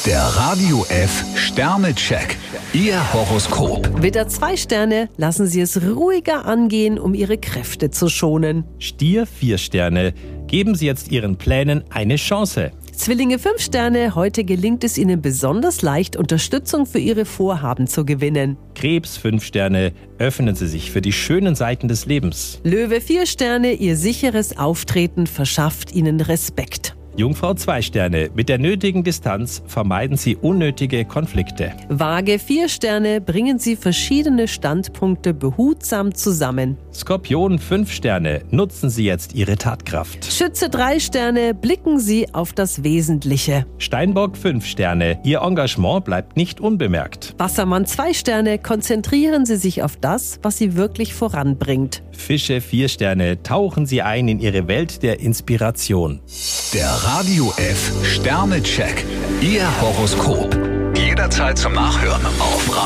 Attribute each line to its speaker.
Speaker 1: Der Radio F Sternecheck. Ihr Horoskop.
Speaker 2: Widder 2 Sterne, lassen Sie es ruhiger angehen, um Ihre Kräfte zu schonen.
Speaker 3: Stier 4 Sterne, geben Sie jetzt Ihren Plänen eine Chance.
Speaker 2: Zwillinge 5 Sterne, heute gelingt es Ihnen besonders leicht, Unterstützung für Ihre Vorhaben zu gewinnen.
Speaker 3: Krebs 5 Sterne, öffnen Sie sich für die schönen Seiten des Lebens.
Speaker 2: Löwe 4 Sterne, Ihr sicheres Auftreten verschafft Ihnen Respekt.
Speaker 3: Jungfrau 2 Sterne, mit der nötigen Distanz vermeiden Sie unnötige Konflikte.
Speaker 2: Waage 4 Sterne, bringen Sie verschiedene Standpunkte behutsam zusammen.
Speaker 3: Skorpion 5 Sterne, nutzen Sie jetzt Ihre Tatkraft.
Speaker 2: Schütze 3 Sterne, blicken Sie auf das Wesentliche.
Speaker 3: Steinbock 5 Sterne, Ihr Engagement bleibt nicht unbemerkt.
Speaker 2: Wassermann 2 Sterne, konzentrieren Sie sich auf das, was Sie wirklich voranbringt.
Speaker 3: Fische 4 Sterne, tauchen Sie ein in Ihre Welt der Inspiration.
Speaker 1: Der Radio F Sternecheck. Ihr Horoskop. Jederzeit zum Nachhören auf